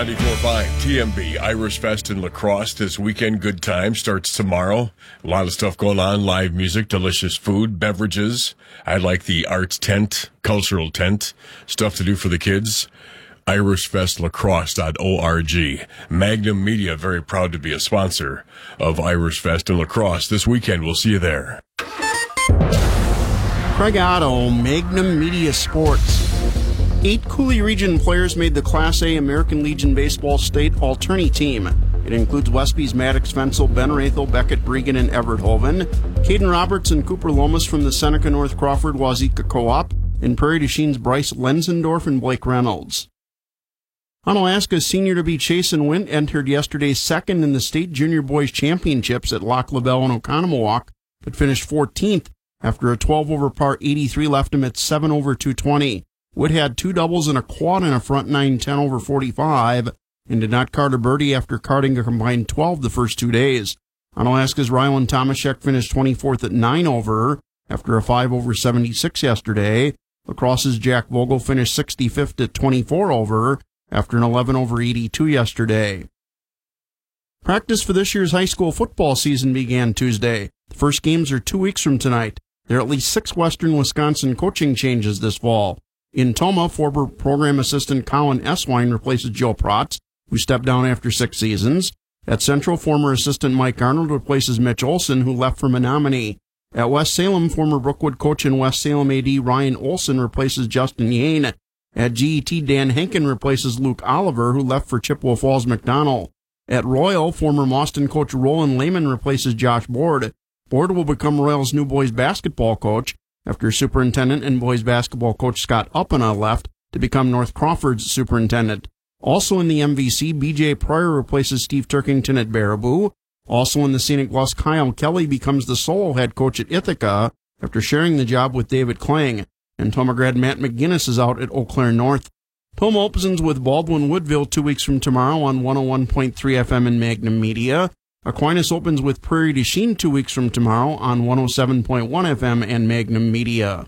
94.5 TMB Irish Fest in La Crosse this weekend. Good time starts tomorrow. A lot of stuff going on. Live music, delicious food, beverages. I like the arts tent, cultural tent, stuff to do for the kids. IrishFestLaCrosse.org. Magnum Media, very proud to be a sponsor of Irish Fest in La Crosse this weekend. We'll see you there. Craig Otto, Magnum Media Sports. 8 Coulee Region players made the Class A American Legion Baseball State Alternate Team. It includes Westby's Maddox Fensel, Ben Rathel, Beckett Bregan, and Everett Hoven, Caden Roberts and Cooper Lomas from the Seneca North Crawford Wazeeka Co-op, and Prairie du Chine's Bryce Lenzendorf and Blake Reynolds. Onalaska's senior-to-be Chasen Wint entered yesterday's second in the state junior boys championships at Loch LaBelle and Oconomowoc, but finished 14th after a 12-over par 83 left him at 7 over 220. Wood had 2 doubles and a quad in a front 9 10 over 45 and did not card a birdie after carding a combined 12 the first 2 days. Onalaska's Rylan Tomaszek finished 24th at 9 over after a 5 over 76 yesterday. Lacrosse's Jack Vogel finished 65th at 24 over after an 11 over 82 yesterday. Practice for this year's high school football season began Tuesday. The first games are 2 weeks from tonight. There are at least 6 Western Wisconsin coaching changes this fall. In Tomah, former program assistant Colin Eswine replaces Joe Protz, who stepped down after 6 seasons. At Central, former assistant Mike Arnold replaces Mitch Olson, who left for Menominee. At West Salem, former Brookwood coach and West Salem AD Ryan Olson replaces Justin Yane. At GET, Dan Henkin replaces Luke Oliver, who left for Chippewa Falls McDonald. At Royal, former Mauston coach Roland Lehman replaces Josh Board. Board will become Royal's new boys basketball coach after superintendent and boys basketball coach Scott Uppana left to become North Crawford's superintendent. Also in the MVC, BJ Pryor replaces Steve Turkington at Baraboo. Also in the Scenic Bluffs, Kyle Kelly becomes the solo head coach at Ithaca after sharing the job with David Klang. And Tomah grad Matt McGinnis is out at Eau Claire North. Tomah opens with Baldwin Woodville 2 weeks from tomorrow on 101.3 FM and Magnum Media. Aquinas opens with Prairie du Chine 2 weeks from tomorrow on 107.1 FM and Magnum Media.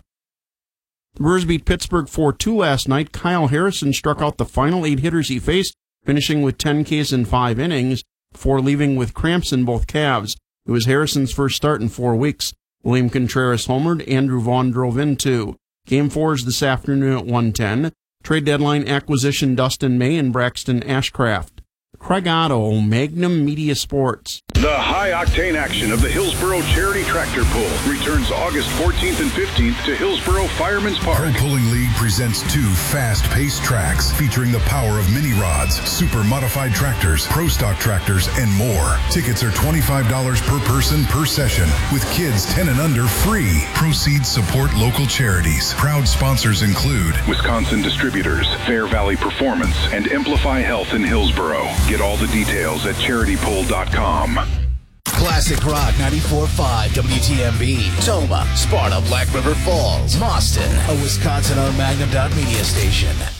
The Brewers beat Pittsburgh 4-2 last night. Kyle Harrison struck out the final 8 hitters he faced, finishing with 10 Ks in 5 innings, before leaving with cramps in both calves. It was Harrison's first start in 4 weeks. William Contreras homered, Andrew Vaughn drove in 2. Game 4 is this afternoon at 1:10. Trade deadline acquisition Dustin May and Braxton Ashcraft. Craig Otto, Magnum Media Sports. The high-octane action of the Hillsboro Charity Tractor Pull returns August 14th and 15th to Hillsboro Fireman's Park. Pro Pulling League presents 2 fast-paced tracks featuring the power of mini rods, super modified tractors, pro stock tractors, and more. Tickets are $25 per person per session, with kids 10 and under free. Proceeds support local charities. Proud sponsors include Wisconsin Distributors, Fair Valley Performance, and Amplify Health in Hillsboro. Get all the details at charitypull.com. Classic Rock 94.5 WTMB. Tomah, Sparta, Black River Falls, Mauston, a Wisconsin-owned Magnum Media station.